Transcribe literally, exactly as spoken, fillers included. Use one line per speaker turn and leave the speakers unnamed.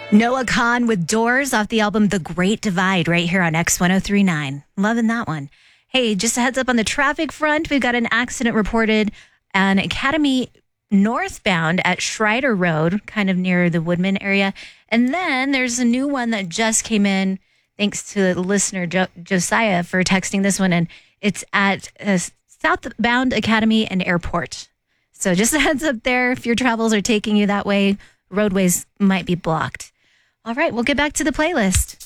Noah Kahan with Doors off the album The Great Divide right here on X one oh three point nine. Loving that one. Hey, just a heads up on the traffic front. We've got an accident reported on Academy northbound at Schreider Road, kind of near the Woodman area. And then there's a new one that just came in. Thanks to the listener, jo- Josiah, for texting this one. And it's at uh, southbound Academy and Airport. So just a heads up there. If your travels are taking you that way, roadways might be blocked. All right, we'll get back to the playlist.